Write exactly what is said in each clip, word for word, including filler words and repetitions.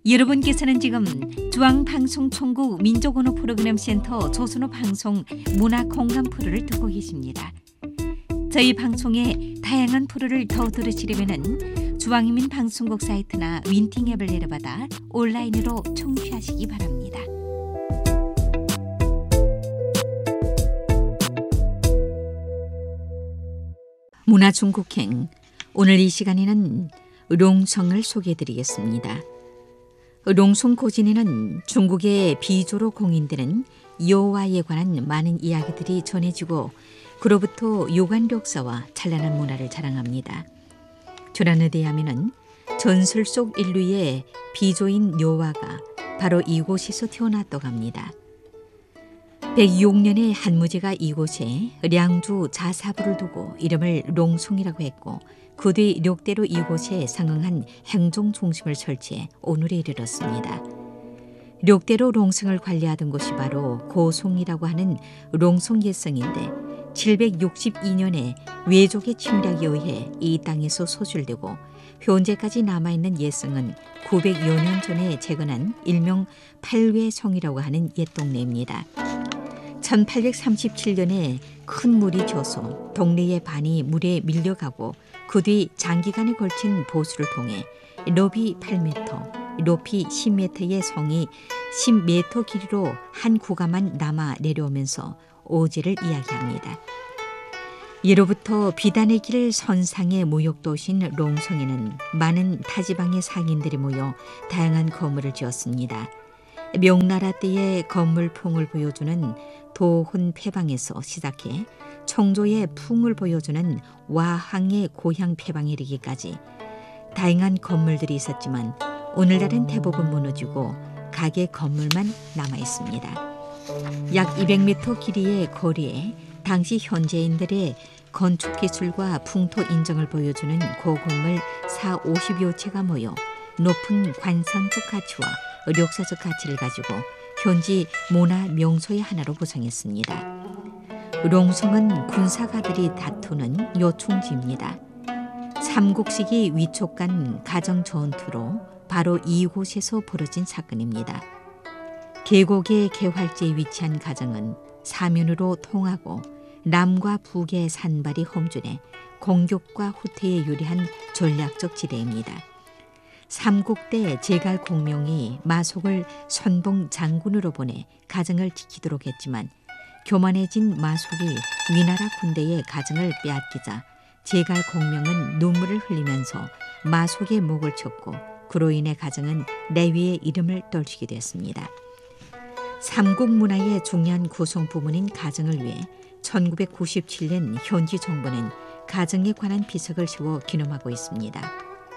여러분께서는 지금 중앙방송총국 민족언어 프로그램 센터 조선어 방송 문화공감 프로를 듣고 계십니다. 저희 방송의 다양한 프로를 더 들으시려면 중앙인민 방송국 사이트나 윈팅 앱을 내려받아 온라인으로 청취하시기 바랍니다. 문화중국행, 오늘 이 시간에는 롱성을 소개해드리겠습니다. 롱송고진에는 중국의 비조로 공인되는 여호와에 관한 많은 이야기들이 전해지고 그로부터 요관력사와 찬란한 문화를 자랑합니다. 조란에 대하면은 전설 속 인류의 비조인 여호와가 바로 이곳에서 태어났다고 합니다. 백육 년에 한무제가 이곳에 량주 자사부를 두고 이름을 롱송이라고 했고 그 뒤 력대로 이곳에 상응한 행정 중심을 설치해 오늘에 이르렀습니다. 력대로 롱성을 관리하던 곳이 바로 고송이라고 하는 롱송 예성인데 칠백육십이 년에 외족의 침략에 의해 이 땅에서 소출되고 현재까지 남아있는 예성은 구백여 년 전에 재건한 일명 팔회성이라고 하는 옛 동네입니다. 천팔백삼십칠 년에 큰 물이 져서 동네의 반이 물에 밀려가고 그 뒤 장기간에 걸친 보수를 통해 높이 팔 미터, 높이 십 미터의 성이 십 미터 길이로 한 구간만 남아 내려오면서 오지를 이야기합니다. 예로부터 비단의 길 선상의 무역도시인 롱성에는 많은 타지방의 상인들이 모여 다양한 건물을 지었습니다. 명나라 때의 건물풍을 보여주는 도훈 패방에서 시작해 청조의 풍을 보여주는 와항의 고향 패방에 이르기까지 다양한 건물들이 있었지만 오늘날은 대부분 무너지고 가게 건물만 남아있습니다. 약 이백 미터 길이의 거리에 당시 현지인들의 건축기술과 풍토 인정을 보여주는 고건물 사오십여 채가 모여 높은 관상적 가치와 역사적 가치를 가지고 현지 문화 명소의 하나로 부상했습니다. 롱성은 군사가들이 다투는 요충지입니다. 삼국시기 위촉간 가정 전투로 바로 이곳에서 벌어진 사건입니다. 계곡의 개활지에 위치한 가정은 사면으로 통하고 남과 북의 산발이 험준해 공격과 후퇴에 유리한 전략적 지대입니다. 삼국때 제갈 공명이 마속을 선봉 장군으로 보내 가정을 지키도록 했지만 교만해진 마속이 위나라 군대의 가정을 빼앗기자 제갈 공명은 눈물을 흘리면서 마속의 목을 쳤고 그로 인해 가정은 내위의 이름을 떨치게 됐습니다. 삼국 문화의 중요한 구성 부분인 가정을 위해 천구백구십칠 년 현지 정부는 가정에 관한 비석을 세워 기념하고 있습니다.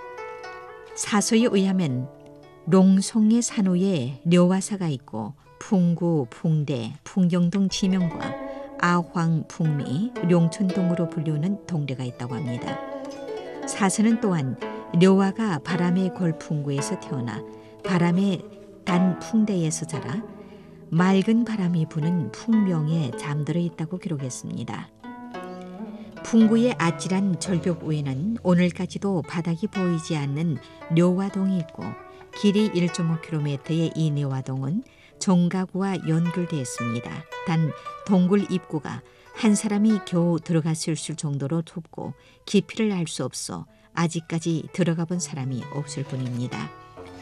사서에 의하면 롱송의 산호에 려와사가 있고 풍구, 풍대, 풍경 등 지명과 아황, 풍미, 룡천동으로 불리우는 동네가 있다고 합니다. 사서는 또한 려와가 바람의 골풍구에서 태어나 바람의 단 풍대에서 자라 맑은 바람이 부는 풍명에 잠들어 있다고 기록했습니다. 풍구의 아찔한 절벽 위에는 오늘까지도 바닥이 보이지 않는 려와동이 있고 길이 일 점 오 킬로미터의 이 려와동은 정가구와 연결되어 있습니다. 단 동굴 입구가 한 사람이 겨우 들어갈 수 있을 정도로 좁고 깊이를 알 수 없어 아직까지 들어가 본 사람이 없을 뿐입니다.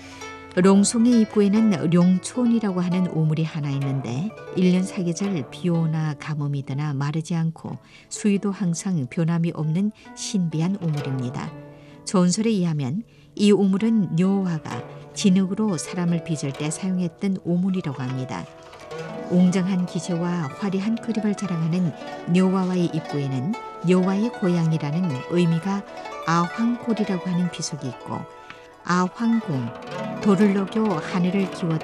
롱송의 입구에는 룡촌이라고 하는 우물이 하나 있는데 일 년 사계절 비오나 가뭄이 드나 마르지 않고 수위도 항상 변함이 없는 신비한 우물입니다. 전설에 의하면 이 우물은 여호와가 진흙으로 사람을 빚을 때 사용했던 우물이라고 합니다. 웅장한 기세와 화려한 그림을 자랑하는 여호와의 입구에는 여호와의 고향이라는 의미가 아황골이라고 하는 비석이 있고 아황궁, 돌을 녹여 하늘을 기웠던